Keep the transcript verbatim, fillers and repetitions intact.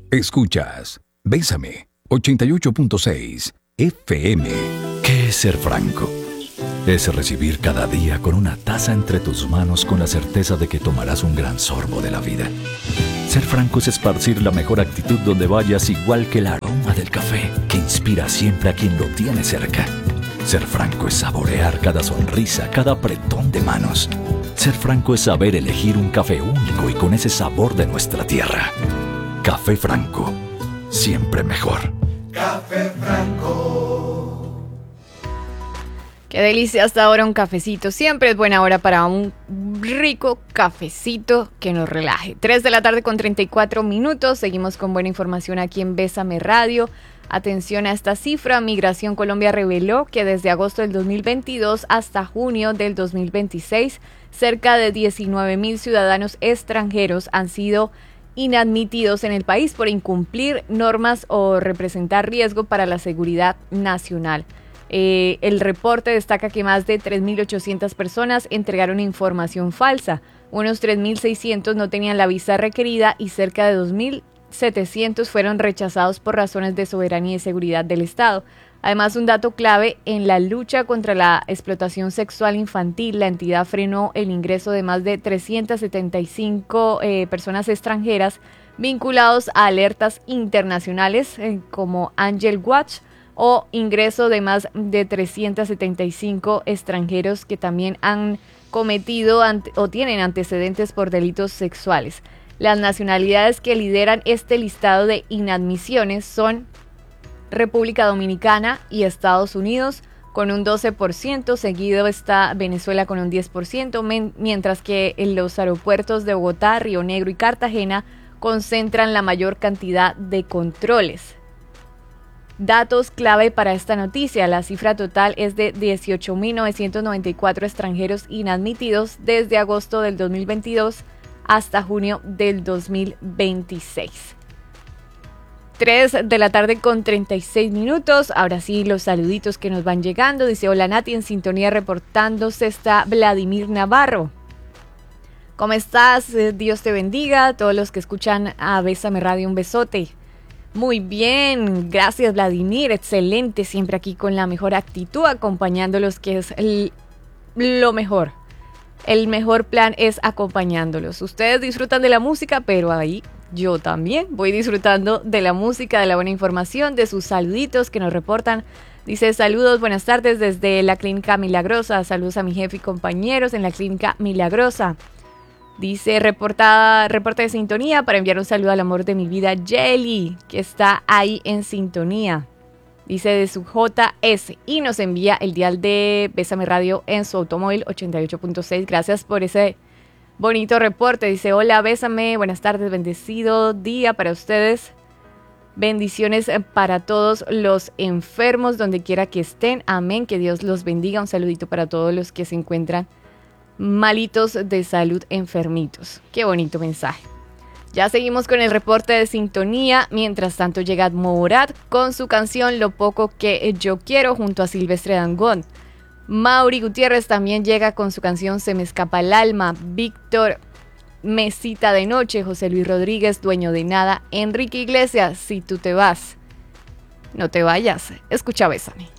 Escuchas Bésame ochenta y ocho punto seis F M. ¿Qué es ser franco? Es recibir cada día con una taza entre tus manos con la certeza de que tomarás un gran sorbo de la vida. Ser franco es esparcir la mejor actitud donde vayas, igual que el aroma del café que inspira siempre a quien lo tiene cerca. Ser franco es saborear cada sonrisa, cada apretón de manos. Ser franco es saber elegir un café único y con ese sabor de nuestra tierra. Café Franco, siempre mejor. Café Franco. Qué delicia hasta ahora un cafecito. Siempre es buena hora para un rico cafecito que nos relaje. tres de la tarde con treinta y cuatro minutos. Seguimos con buena información aquí en Bésame Radio. Atención a esta cifra. Migración Colombia reveló que desde agosto del dos mil veintidós hasta junio del dos mil veintiséis, cerca de diecinueve mil ciudadanos extranjeros han sido inadmitidos en el país por incumplir normas o representar riesgo para la seguridad nacional. Eh, el reporte destaca que más de tres mil ochocientas personas entregaron información falsa, unos tres mil seiscientos no tenían la visa requerida y cerca de dos mil setecientos fueron rechazados por razones de soberanía y seguridad del Estado. Además, un dato clave: en la lucha contra la explotación sexual infantil, la entidad frenó el ingreso de más de trescientas setenta y cinco eh, personas extranjeras vinculados a alertas internacionales eh, como Angel Watch, o ingreso de más de trescientos setenta y cinco extranjeros que también han cometido ante, o tienen antecedentes por delitos sexuales. Las nacionalidades que lideran este listado de inadmisiones son República Dominicana y Estados Unidos con un doce por ciento, seguido está Venezuela con un diez por ciento, men- mientras que en los aeropuertos de Bogotá, Río Negro y Cartagena concentran la mayor cantidad de controles. Datos clave para esta noticia: la cifra total es de dieciocho mil novecientos noventa y cuatro extranjeros inadmitidos desde agosto del dos mil veintidós hasta junio del dos mil veintiséis. tres de la tarde con treinta y seis minutos. Ahora sí, los saluditos que nos van llegando. Dice: hola Nati, en sintonía reportándose está Vladimir Navarro. ¿Cómo estás? Dios te bendiga. A todos los que escuchan a Bésame Radio, un besote. Muy bien, gracias Vladimir, excelente, siempre aquí con la mejor actitud, acompañándolos, que es el, lo mejor. El mejor plan es acompañándolos. Ustedes disfrutan de la música, pero ahí yo también voy disfrutando de la música, de la buena información, de sus saluditos que nos reportan. Dice: saludos, buenas tardes desde la Clínica Milagrosa. Saludos a mi jefe y compañeros en la Clínica Milagrosa. Dice: reportada, reporte de sintonía para enviar un saludo al amor de mi vida, Jelly, que está ahí en sintonía. Dice de su J S y nos envía el dial de Bésame Radio en su automóvil ochenta y ocho punto seis. Gracias por ese bonito reporte. Dice: hola, Bésame, buenas tardes, bendecido día para ustedes. Bendiciones para todos los enfermos, donde quiera que estén. Amén, que Dios los bendiga. Un saludito para todos los que se encuentran malitos de salud, enfermitos. Qué bonito mensaje. Ya seguimos con el reporte de sintonía. Mientras tanto llega Morat con su canción Lo Poco Que Yo Quiero junto a Silvestre Dangond. Mauri Gutiérrez también llega con su canción Se Me Escapa el Alma. Víctor, Mesita de Noche. José Luis Rodríguez, Dueño de Nada. Enrique Iglesias, Si Tú Te Vas. No te vayas, escucha Bésame.